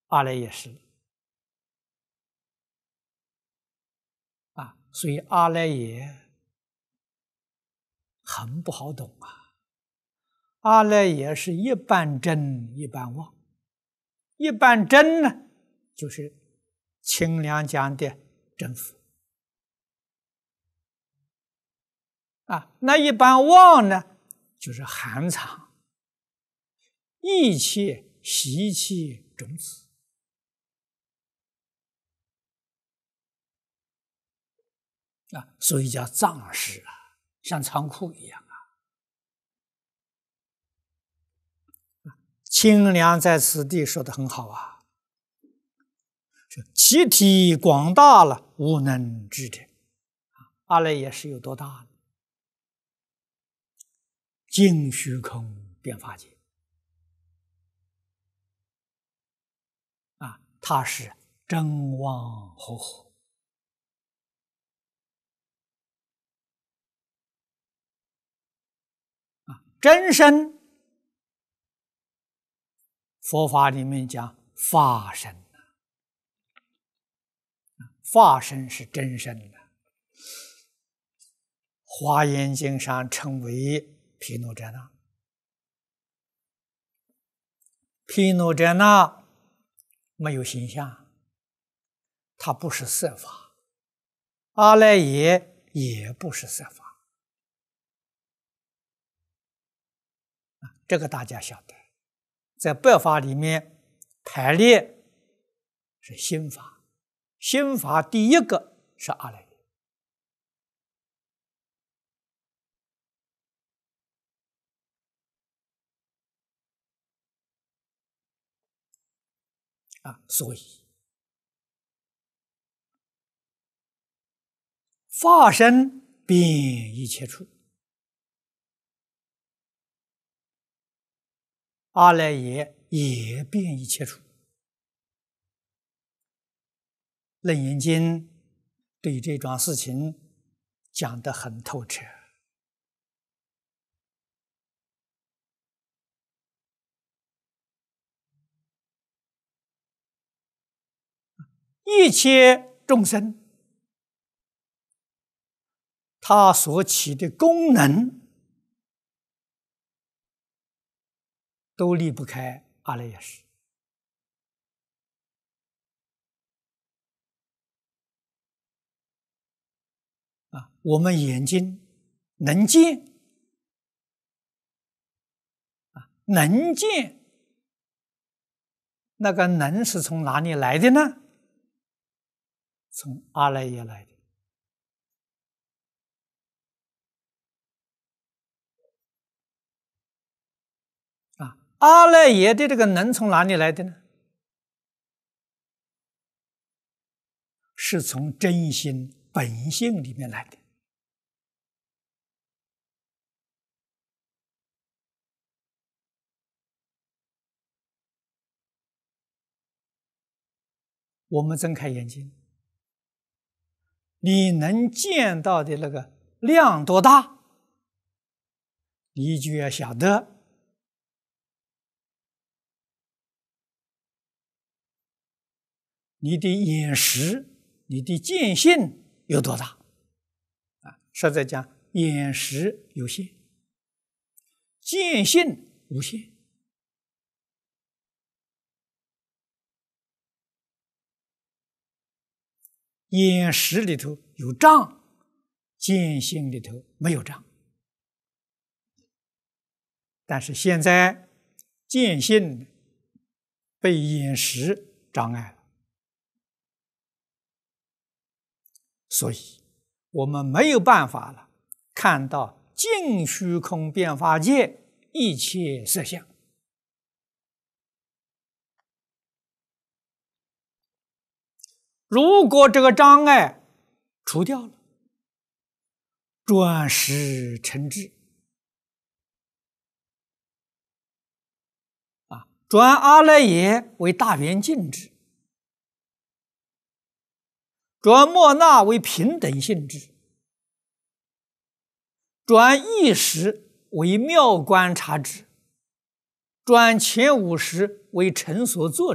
阿赖耶识啊，所以阿赖耶很不好懂啊。阿赖耶是一半真一半妄，一半真呢，就是清凉讲的真佛啊，那一般妄呢，就是含藏一切习气种子啊，所以叫藏识啊，像仓库一样啊。清凉在此地说得很好啊，其体广大了，无能知者。阿赖耶识有多大呢？尽虚空遍法界啊，它是真妄合合啊，真身。佛法里面讲法身，法身是真身的，《华严经》上称为毗卢遮那。毗卢遮那没有形象，它不是色法，阿赖耶也不是色法，这个大家晓得。在百法里面排列是心法，心法第一个是阿赖耶啊，所以法身遍一切处，阿赖耶也遍一切处。楞严经对这桩事情讲得很透彻。一切众生，他所起的功能都离不开阿赖耶识啊。我们眼睛能见啊，能见，那个能是从哪里来的呢？从阿赖耶来的啊。阿赖耶的这个能从哪里来的呢？是从真心本性里面来的。我们睁开眼睛，你能见到的那个量多大，你就要晓得你的眼识、你的见性有多大啊？实在讲，眼识有限，见性无限。眼识里头有障，见性里头没有障。但是现在见性被眼识障碍了，所以我们没有办法了看到尽虚空遍法界一切色相。如果这个障碍除掉了，转识成智啊，转阿赖耶为大圆净智，转末那为平等性智，转意识为妙观察智，转前五识为成所作